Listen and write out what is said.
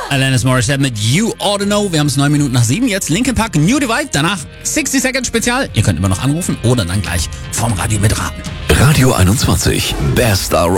Alanis Morissette mit You Oughta Know. Wir haben es 9 Minuten nach 7. Jetzt Linkin Park, New Divide. Danach 60 Second Spezial. Ihr könnt immer noch anrufen oder dann gleich vom Radio mitraten. Radio 21. Best Around.